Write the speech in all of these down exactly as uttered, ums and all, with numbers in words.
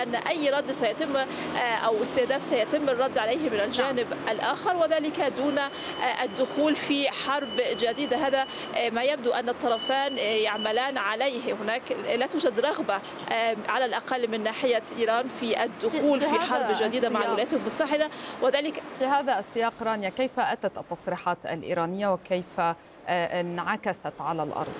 بأن أي رد سيتم أو استهداف سيتم الرد عليه من الجانب الآخر، وذلك دون الدخول في حرب جديدة. هذا ما يبدو أن الطرفان يعملان عليه. هناك لا توجد رغبة على الأقل من ناحية إيران في الدخول في حرب جديدة مع الولايات المتحدة. وذلك في هذا السياق رانيا، كيف أتت التصريحات الإيرانية وكيف انعكست على الأرض؟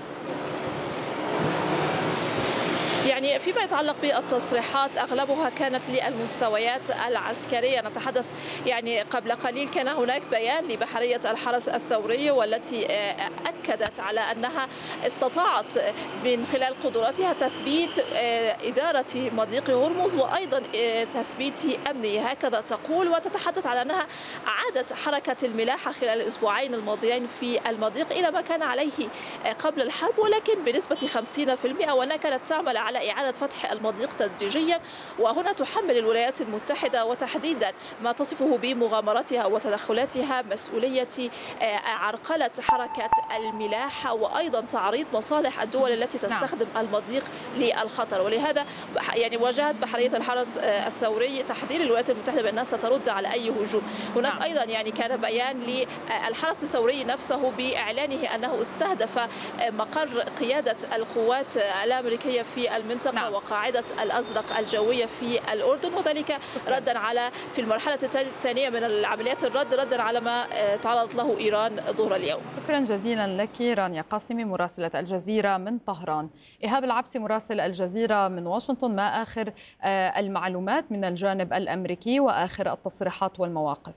يعني فيما يتعلق بالتصريحات أغلبها كانت للمستويات العسكرية. نتحدث يعني قبل قليل كان هناك بيان لبحرية الحرس الثوري، والتي أكدت على أنها استطاعت من خلال قدراتها تثبيت إدارة مضيق هرمز وأيضا تثبيت أمنه، هكذا تقول. وتتحدث على أنها عادت حركة الملاحة خلال الأسبوعين الماضيين في المضيق إلى ما كان عليه قبل الحرب، ولكن بنسبة خمسين بالمئة، وأنها كانت تعمل على على إعادة فتح المضيق تدريجيا. وهنا تحمل الولايات المتحدة وتحديدا ما تصفه بمغامراتها وتدخلاتها مسؤولية عرقلة حركة الملاحة وأيضا تعريض مصالح الدول التي تستخدم المضيق للخطر. ولهذا يعني واجهت بحرية الحرس الثوري تحذير الولايات المتحدة بأنها سترد على أي هجوم. هناك أيضا يعني كان بيان للحرس الثوري نفسه بإعلانه أنه استهدف مقر قيادة القوات الأمريكية في المنطقة نعم. وقاعدة الأزرق الجوية في الأردن، وذلك ردا على في المرحلة الثانية من العمليات الرد ردا على ما تعرضت له إيران ظهر اليوم. شكرا جزيلا لك رانيا قاسمي مراسلة الجزيرة من طهران. إيهاب العبسي مراسل الجزيرة من واشنطن، ما آخر المعلومات من الجانب الأمريكي وآخر التصريحات والمواقف؟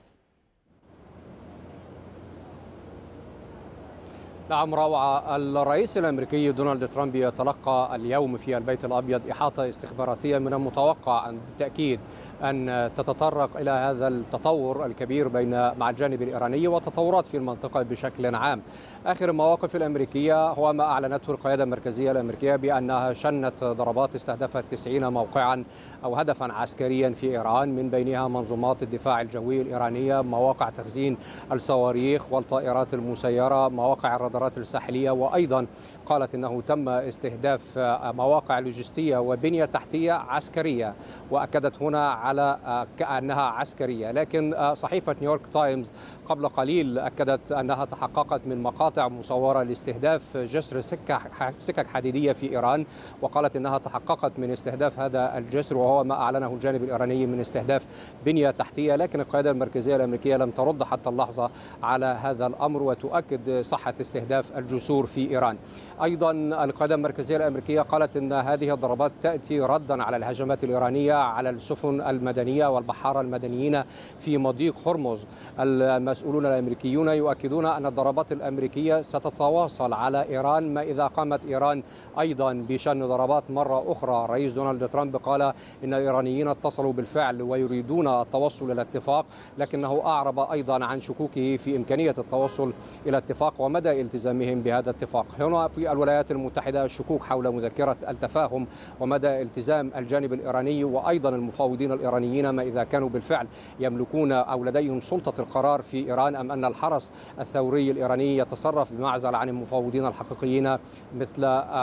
نعم روعة. الرئيس الأمريكي دونالد ترامب يتلقى اليوم في البيت الأبيض إحاطة استخباراتية من المتوقع بالتأكيد أن تتطرق إلى هذا التطور الكبير بين مع الجانب الإيراني وتطورات في المنطقة بشكل عام. آخر المواقف الأمريكية هو ما أعلنته القيادة المركزية الأمريكية بأنها شنت ضربات استهدفت تسعين موقعا أو هدفا عسكريا في إيران، من بينها منظومات الدفاع الجوي الإيرانية، مواقع تخزين الصواريخ والطائرات المسيرة، مواقع الرادارات الساحلية، وأيضا قالت أنه تم استهداف مواقع لوجستية وبنية تحتية عسكرية، وأكدت هنا على أنها عسكرية. لكن صحيفة نيويورك تايمز قبل قليل أكدت أنها تحققت من مقاطع مصورة لاستهداف جسر سكك حديدية في إيران، وقالت أنها تحققت من استهداف هذا الجسر وهو ما أعلنه الجانب الإيراني من استهداف بنية تحتية. لكن القيادة المركزية الأمريكية لم ترد حتى اللحظة على هذا الأمر وتؤكد صحة استهداف الجسور في إيران. أيضا القيادة المركزية الأمريكية قالت أن هذه الضربات تأتي ردا على الهجمات الإيرانية على السفن المدنية والبحارة المدنيين في مضيق هرمز. المسؤولون الأمريكيون يؤكدون أن الضربات الأمريكية ستتواصل على إيران ما إذا قامت إيران أيضا بشن ضربات مرة أخرى. الرئيس دونالد ترامب قال إن الإيرانيين اتصلوا بالفعل ويريدون التوصل إلى اتفاق، لكنه أعرب أيضا عن شكوكه في إمكانية التوصل إلى اتفاق ومدى التزامهم بهذا الاتفاق. هنا في الولايات المتحدة الشكوك حول مذكرة التفاهم ومدى التزام الجانب الإيراني وأيضا المفاوضين الإيرانيين ما إذا كانوا بالفعل يملكون أو لديهم سلطة القرار في إيران، أم أن الحرس الثوري الإيراني يتصرف بمعزل عن المفاوضين الحقيقيين مثل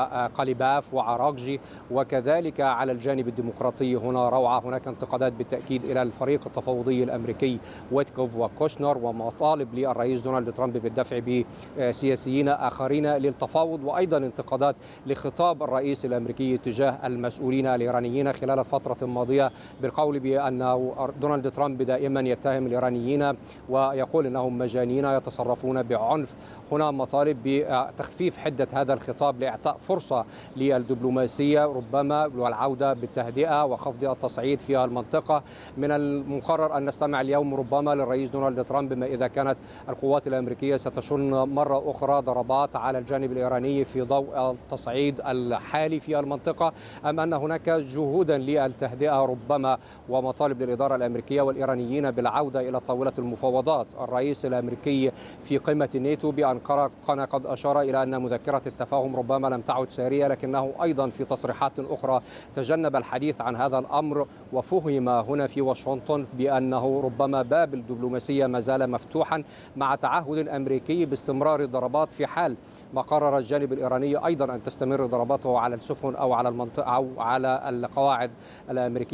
قليباف وعراقجي. وكذلك على الجانب الديمقراطي هنا روعة، هناك انتقادات بالتأكيد إلى الفريق التفاوضي الأمريكي ويتكوف وكوشنر، ومطالب للرئيس دونالد ترامب بالدفع بسياسيين آخرين للتفاوض، وأيضا انتقادات لخطاب الرئيس الأمريكي تجاه المسؤولين الإيرانيين خلال الفترة الماضية بالقول بأن دونالد ترامب دائما يتهم الإيرانيين ويقول أنهم مجانين يتصرفون بعنف. هنا مطالب بتخفيف حدة هذا الخطاب لإعطاء فرصة للدبلوماسية ربما والعودة بالتهدئة وخفض التصعيد في المنطقة. من المقرر أن نستمع اليوم ربما للرئيس دونالد ترامب ما إذا كانت القوات الأمريكية ستشن مرة أخرى ضربات على الجانب الإيراني في ضوء التصعيد الحالي في المنطقة، أم أن هناك جهودا للتهدئة ربما ومطالب للإدارة الأمريكية والإيرانيين بالعودة إلى طاولة المفاوضات. الرئيس الأمريكي في قمة الناتو بأنقرة قد أشار إلى أن مذكرة التفاهم ربما لم تعد سارية، لكنه أيضا في تصريحات أخرى تجنب الحديث عن هذا الأمر، وفهم هنا في واشنطن بأنه ربما باب الدبلوماسية ما زال مفتوحا مع تعهد أمريكي باستمرار الضربات في حال ما قرر الجانب الإيراني أيضا أن تستمر ضرباته على السفن أو على المنطقة أو على القواعد الأمريكية.